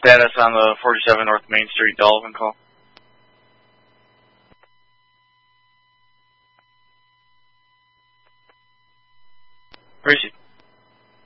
Status on the 47 North Main Street Dolphin call. Where is he?